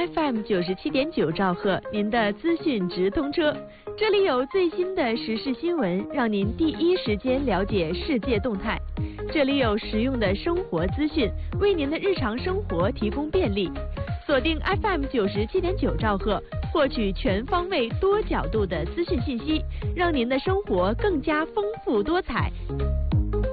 FM 97.9兆赫，您的资讯直通车。这里有最新的时事新闻，让您第一时间了解世界动态。这里有实用的生活资讯，为您的日常生活提供便利。锁定 FM 97.9兆赫，获取全方位、多角度的资讯信息，让您的生活更加丰富多彩。